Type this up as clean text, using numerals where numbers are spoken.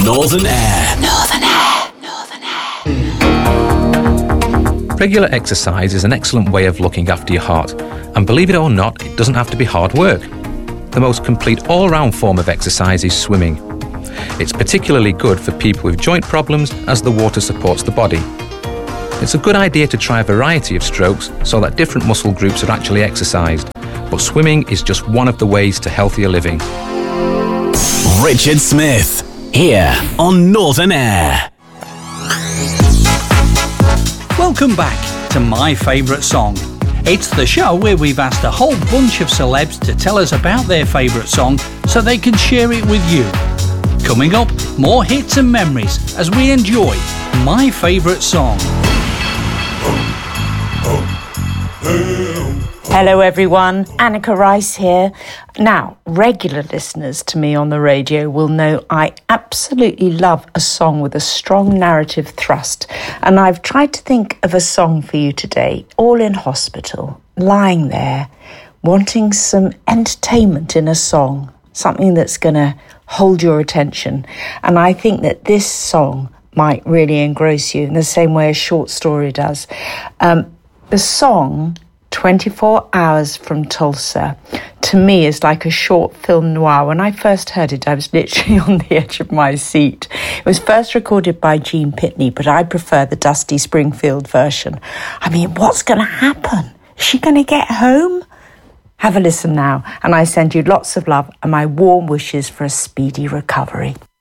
Northern Air. Northern Air. Northern Air. Regular exercise is an excellent way of looking after your heart, and believe it or not, it doesn't have to be hard work. The most complete all-round form of exercise is swimming. It's particularly good for people with joint problems as the water supports the body. It's a good idea to try a variety of strokes so that different muscle groups are actually exercised, but swimming is just one of the ways to healthier living. Richard Smith, here on Northern Air. Welcome back to My Favourite Song. It's the show where we've asked a whole bunch of celebs to tell us about their favourite song so they can share it with you. Coming up, more hits and memories as we enjoy My Favourite Song. Hello everyone, Annika Rice here. Now, regular listeners to me on the radio will know I absolutely love a song with a strong narrative thrust, and I've tried to think of a song for you today, all in hospital, lying there, wanting some entertainment in a song, something that's going to hold your attention. And I think that this song might really engross you in the same way a short story does. The song 24 Hours from Tulsa, to me, is like a short film noir. When I first heard it, I was literally on the edge of my seat. It was first recorded by Gene Pitney, but I prefer the Dusty Springfield version. I mean, what's going to happen? Is she going to get home? Have a listen now, and I send you lots of love and my warm wishes for a speedy recovery.